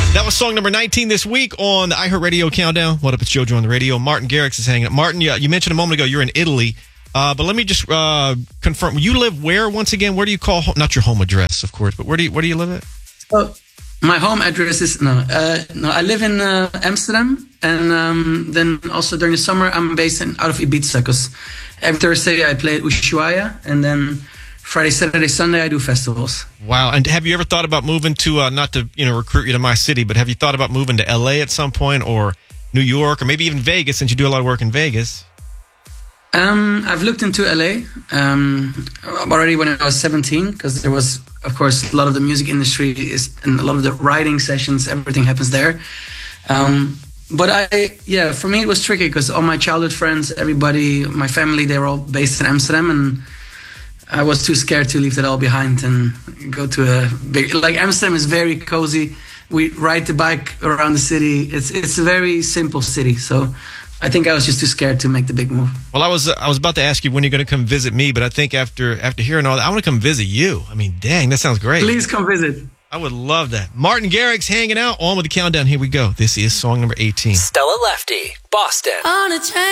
That was song number 19 this week on the iHeartRadio Countdown. What up, it's JoJo on the radio. Martin Garrix is hanging out. Martin, you mentioned a moment ago you're in Italy, but let me just confirm. You live where, once again? Where do you call home? Not your home address, of course, but where do you live at? Oh, my home address is, I live in Amsterdam, and then also during the summer I'm based out of Ibiza, because every Thursday I play at Ushuaia, and then Friday, Saturday, Sunday, I do festivals. Wow. And have you ever thought about moving to, not to recruit you to my city, but have you thought about moving to LA at some point, or New York, or maybe even Vegas, since you do a lot of work in Vegas? I've looked into LA already when I was 17, because there was, of course, a lot of the music industry and a lot of the writing sessions, everything happens there. But for me it was tricky, because all my childhood friends, everybody, my family, they were all based in Amsterdam, and I was too scared to leave that all behind and go to a big, like, Amsterdam is very cozy. We ride the bike around the city. It's a very simple city. So I think I was just too scared to make the big move. Well, I was about to ask you when you're going to come visit me, but I think after hearing all that, I want to come visit you. I mean, dang, that sounds great. Please come visit. I would love that. Martin Garrix hanging out on with the countdown. Here we go. This is song number 18. Stella Lefty, Boston. On a train.